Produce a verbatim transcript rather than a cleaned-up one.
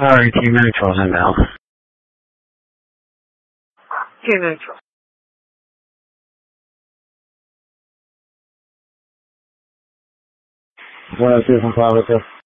Alright, team neutral, send out. Team neutral. one oh two from Florida.